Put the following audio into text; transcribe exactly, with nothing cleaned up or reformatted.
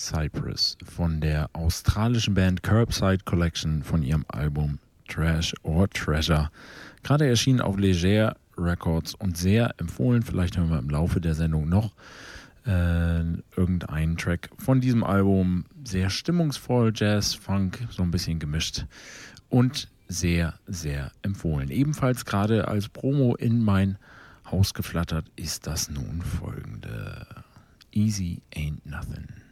Cypress von der australischen Band Curbside Collection von ihrem Album Trash or Treasure. Gerade erschienen auf Leger Records und sehr empfohlen. Vielleicht hören wir im Laufe der Sendung noch äh, irgendeinen Track von diesem Album. Sehr stimmungsvoll, Jazz, Funk, so ein bisschen gemischt und sehr, sehr empfohlen. Ebenfalls gerade als Promo in mein Haus geflattert ist das nun folgende: Easy Ain't Nothing.